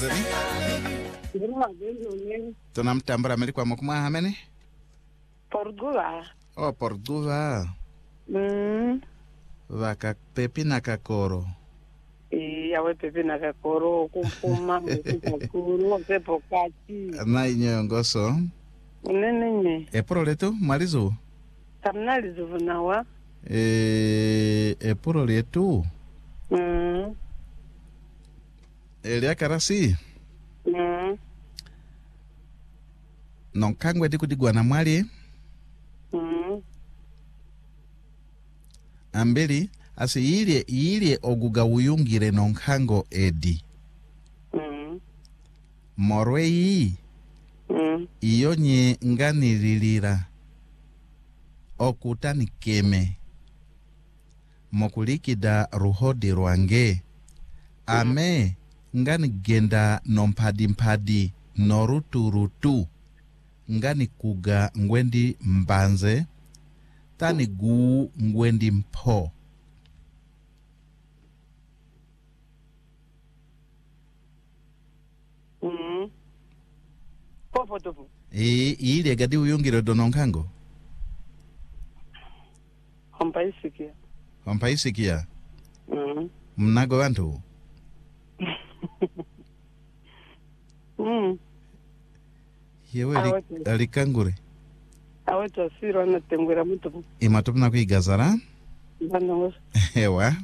wazeni tunamtambura meli kwa mokuma hamene Portugal. oh Portugal vaka pepi na kakoro Yawe pepe na kakoro kumpuma kakoro pepo kati na inyongoso unenenye epuro letu malizo tamnali zuvunawa epuro letu elia karasi nonkangwe dikudigwa na mwali ambeli asi ile oguga uyungire nonkango edi morwei iyo nye nganililira okutani keme mokulikida ruhodi rwange ame ngani genda nompadi noruturutu ngani kuga ngwendi mbanze tani gu ngwendi mpo popo ile gadi uyungire dononkango hompaisikia mnago wantu yewe alikangure aweta siro na tengwera mutu imatupna kuigazara ewa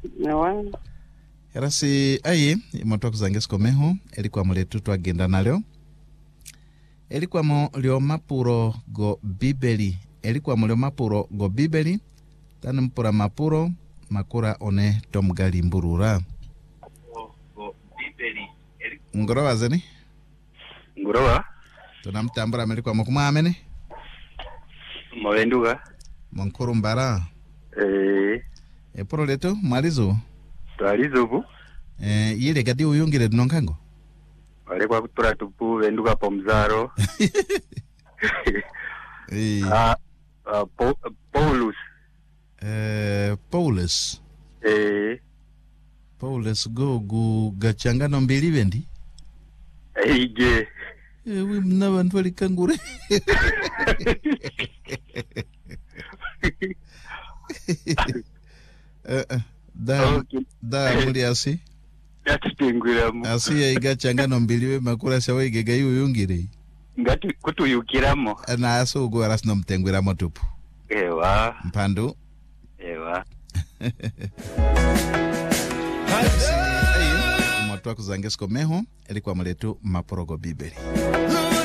erasi ayi imotoka zange sikomeho elikuwa muletu twagenda nalyo elikuwa mo lyo mapuro go bibeli elikuwa mo lyo mapuro go bibeli tani mpura mapuro makura one tomgali mburura go bibeli ngorowa zeni ngorowa tunamtambura melikuwa mokuma amene mawenduga monkuru mbara epuro letu malizo twalizubu ile gadi uyungire nonkango wale kwa kutura tupu wenduga pomzaro Paulus Paulus go gachangano mbili bendi eige we mna bantu alikangure da muri asi yatutengwiramo asi ya igachangano mbili we makura sawa igega yuyungire ngati kutuyukiramo na aso go arasno mtengwiramo tupu ewa mpandu ewa motwa kuzange sikomeho elikuwa mletu maporogo bibeli